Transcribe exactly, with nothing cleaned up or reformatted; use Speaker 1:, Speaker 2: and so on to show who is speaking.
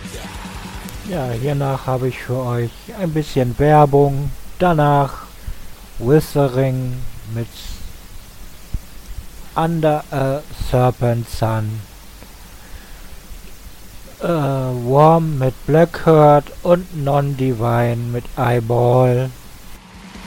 Speaker 1: Ja, hiernach habe ich für euch ein bisschen Werbung. Danach Withering mit Under a Serpent Sun. Äh, Worm mit Blackheart und Non-Divine mit Eyeball.